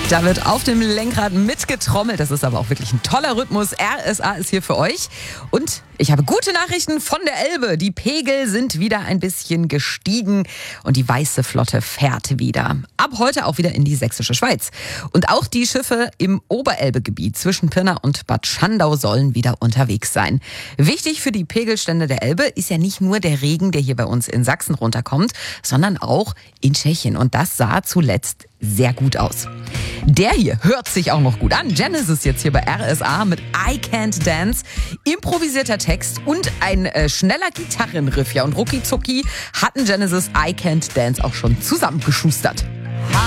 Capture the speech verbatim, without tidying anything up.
Da wird auf dem Lenkrad mitgetrommelt. Das ist aber auch wirklich ein toller Rhythmus. R S A ist hier für euch. Und ich habe gute Nachrichten von der Elbe. Die Pegel sind wieder ein bisschen gestiegen und die Weiße Flotte fährt wieder. Ab heute auch wieder in die Sächsische Schweiz. Und auch die Schiffe im Oberelbegebiet zwischen Pirna und Bad Schandau sollen wieder unterwegs sein. Wichtig für die Pegelstände der Elbe ist ja nicht nur der Regen, der hier bei uns in Sachsen runterkommt, sondern auch in Tschechien. Und das sah zuletzt sehr gut aus. Der hier hört sich auch noch gut an. Genesis jetzt hier bei R S A mit I Can't Dance. Improvisierter Text und ein äh, schneller Gitarrenriff. Ja, und rucki zucki hatten Genesis I Can't Dance auch schon zusammengeschustert.